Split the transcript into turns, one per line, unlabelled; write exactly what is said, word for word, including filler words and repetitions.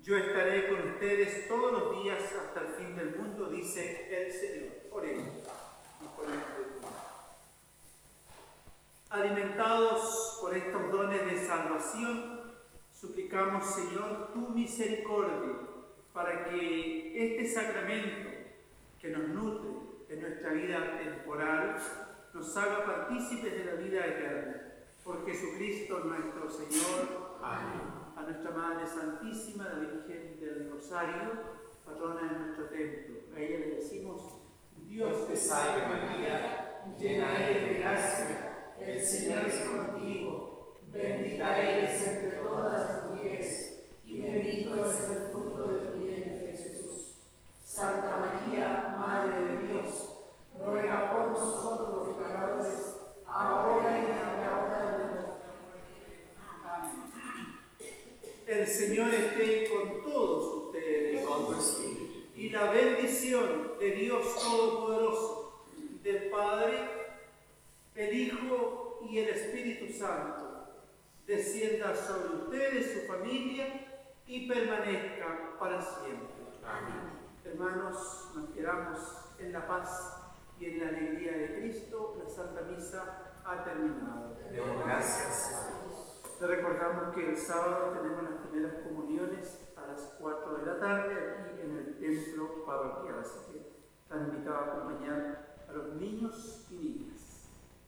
Yo estaré con ustedes todos los días hasta el fin del mundo, dice el Señor. Oremos. Alimentados por estos dones de salvación, suplicamos, Señor, tu misericordia, para que este sacramento que nos nutre en nuestra vida temporal nos haga partícipes de la vida eterna. Por Jesucristo nuestro Señor. Amén. A nuestra Madre Santísima, la Virgen del Rosario, patrona de nuestro templo. A ella le decimos: Dios te salve María, llena eres de gracia, el Señor es contigo, bendita eres entre todas las mujeres, y bendito es el fruto de tu vientre, Jesús. Santa María, Madre de Dios, ruega por nosotros los pecadores, ahora y en la hora de nuestra muerte. Amén. El Señor esté con todos ustedes, con tu espíritu, y la bendición de Dios Todopoderoso, del Padre, el Hijo y el Espíritu Santo, descienda sobre ustedes, su familia, y permanezca para siempre. Amén. Hermanos, nos quedamos en la paz y en la alegría de Cristo. La Santa Misa ha terminado.
Demos gracias.
Te recordamos que el sábado tenemos las primeras comuniones a las cuatro de la tarde aquí en el templo parroquial, así que están invitados a acompañar a los niños y niñas.